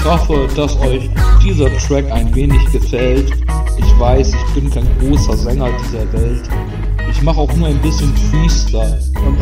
Ich hoffe, dass euch dieser Track ein wenig gefällt. Ich weiß, ich bin kein großer Sänger dieser Welt. Ich mache auch nur ein bisschen Freestyle. Und